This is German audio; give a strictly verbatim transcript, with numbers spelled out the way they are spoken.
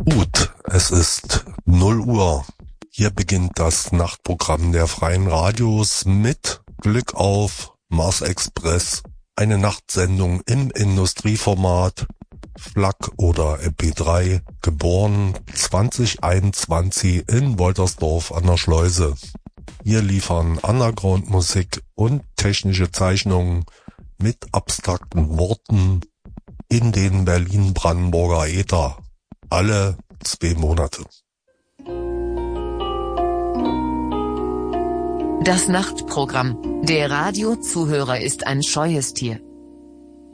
Gut, es ist null Uhr. Hier beginnt das Nachtprogramm der Freien Radios mit Glück auf Mars Express. Eine Nachtsendung im Industrieformat, F L A C oder M P drei, geboren zwanzig einundzwanzig in Woltersdorf an der Schleuse. Wir liefern Underground-Musik und technische Zeichnungen mit abstrakten Worten in den Berlin-Brandenburger Äther. Alle zwei Monate. Das Nachtprogramm. Der Radiozuhörer ist ein scheues Tier.